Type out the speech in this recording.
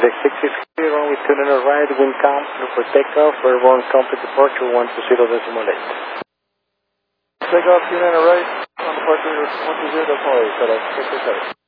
3660, runway 29 right, wind calm, for takeoff, airborne complete departure 120.8. Takeoff, 29 right, on departure 120.8, FedEx 667.